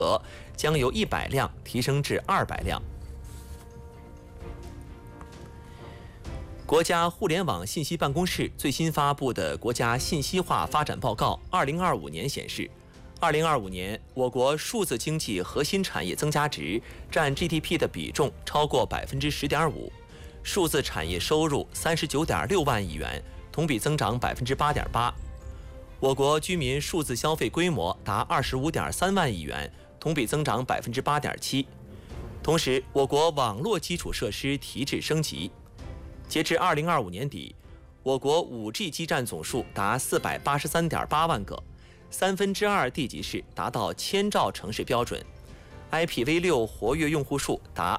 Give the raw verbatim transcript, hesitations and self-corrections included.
额将由一百辆提升至二百辆。国家互联网信息办公室最新发布的《国家信息化发展报告（二零二五年）》显示，二零二五年我国数字经济核心产业增加值占 G D P 的比重超过百分之十点五，数字产业收入三十九点六万亿元，同比增长百分之八点八。我国居民数字消费规模达二十五点三万亿元，同比增长百分之八点七。同时，我国网络基础设施提质升级。截至二零二五年底，我国 五 G 基站总数达四百八十三点八万个，三分之二地级市达到千兆城市标准 ，I P v 六 活跃用户数达